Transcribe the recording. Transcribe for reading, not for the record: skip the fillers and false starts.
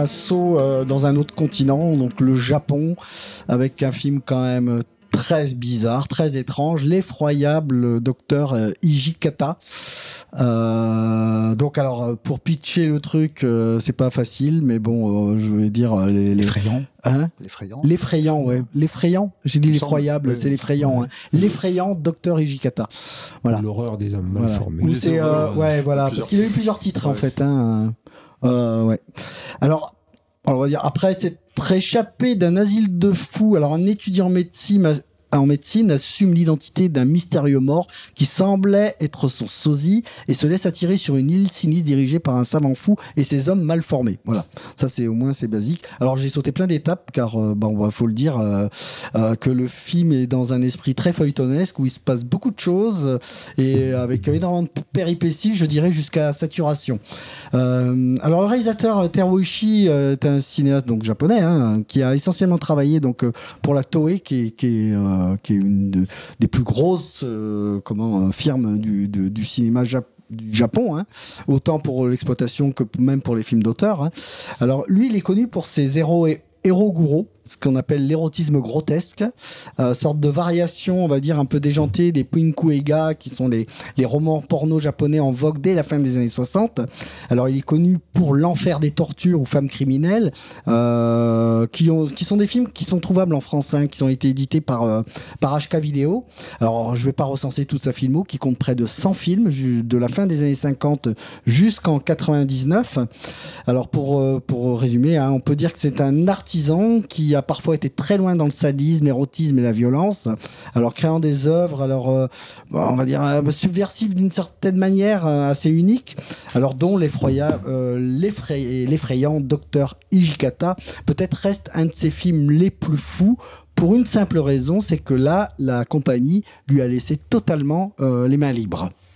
saut dans un autre continent, donc le Japon, avec un film quand même très bizarre, très étrange, l'effroyable docteur Hijikata. Donc alors pour pitcher le truc, c'est pas facile, mais bon, je vais dire L'effrayant. Hein, l'effrayant, ouais, l'effrayant. J'ai dit l'effroyable, ouais, c'est l'effrayant. ouais. Hein. L'effrayant docteur Hijikata. Voilà. L'horreur des hommes mal Voilà. formés. Ou c'est ouais, voilà, parce qu'il a eu plusieurs titres en fait. Hein. Ouais. Alors, on va dire après, c'est réchappé d'un asile de fous. Alors un étudiant en médecine assume l'identité d'un mystérieux mort qui semblait être son sosie et se laisse attirer sur une île sinistre dirigée par un savant fou et ses hommes mal formés. Voilà, ça c'est au moins c'est basique. Alors j'ai sauté plein d'étapes car faut le dire que le film est dans un esprit très feuilletonesque où il se passe beaucoup de choses et avec énormément de péripéties, je dirais jusqu'à saturation. Alors le réalisateur Teruo Ishii est un cinéaste donc japonais qui a essentiellement travaillé donc pour la Toei qui est une des plus grosses firmes du cinéma du Japon, autant pour l'exploitation que même pour les films d'auteur. Alors lui, il est connu pour ses Eroguro, ce qu'on appelle l'érotisme grotesque, sorte de variation, on va dire, un peu déjantée des Pinkuega, qui sont les romans porno japonais en vogue dès la fin des années 60. Alors, il est connu pour l'enfer des tortures aux femmes criminelles, qui sont des films qui sont trouvables en France, qui ont été édités par HK Vidéo. Alors, je vais pas recenser toute sa filmo, qui compte près de 100 films, de la fin des années 50 jusqu'en 99. Alors, pour résumer, on peut dire que c'est un artisan qui a parfois été très loin dans le sadisme, l'érotisme et la violence, alors créant des œuvres, on va dire subversives d'une certaine manière, assez uniques, alors dont l'effrayant docteur Hijikata peut-être reste un de ses films les plus fous, pour une simple raison, c'est que là, la compagnie lui a laissé totalement les mains libres.